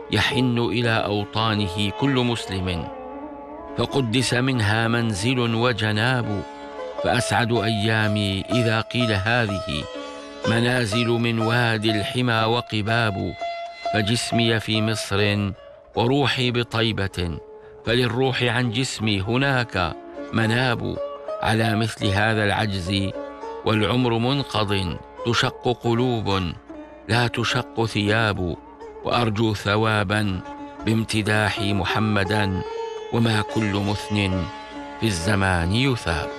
يحن إلى أوطانه كل مسلم، فقدس منها منزل وجناب. فأسعد أيامي إذا قيل هذه منازل من وادي الحمى وقباب. فجسمي في مصر وروحي بطيبة، فللروح عن جسمي هناك مناب. على مثل هذا العجز والعمر منقض تشق قلوب لا تشق ثياب. وأرجو ثوابا بامتداح محمدا، وما كل مثن في الزمان يثاب.